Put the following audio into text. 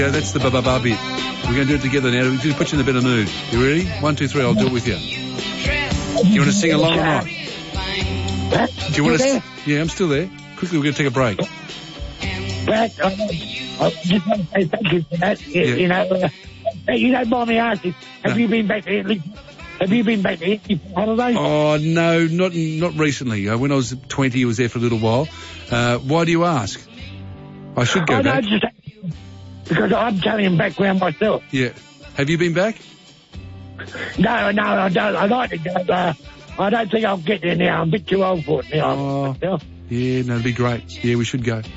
Yeah, that's the ba-ba-ba bit. We're going to do it together now. We're going to put you in a better mood. You ready? 1, 2, 3, I'll do it with you. Do you want to sing along or not? Do you want to? Yeah, I'm still there. Quickly, we're going to take a break. Brad, I just want to say thank you for that. Yeah. You don't mind me asking, have you been back there? Have you been back there for holidays? Oh, no, not recently. When I was 20, I was there for a little while. Why do you ask? I should go back. Just because I'm carrying background myself. Yeah. Have you been back? No, I don't. I'd like to go. I don't think I'll get there now. I'm a bit too old for it now. Oh, yeah, no, it'd be great. Yeah, we should go.